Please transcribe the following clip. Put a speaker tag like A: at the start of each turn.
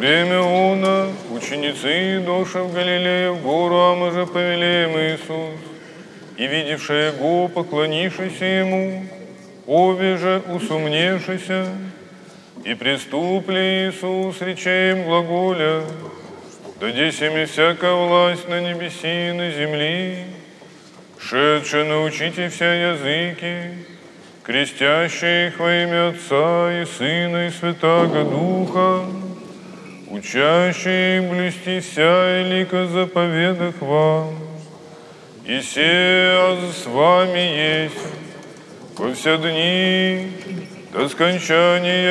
A: время оно ученицы, доша в Галилее, в гору, а мы же повелеем Иисус, и видевшие его, поклонившийся ему, обе же усомневшися, и приступли Иисус, рече им глаголя: «Дадися мне всякая власть на небеси и на земли, шедше научите вся языки, крестящие их во имя Отца и Сына и Святаго Духа, учащие их блюсти вся и лика заповедах вам. И се с вами есть во все дни до скончания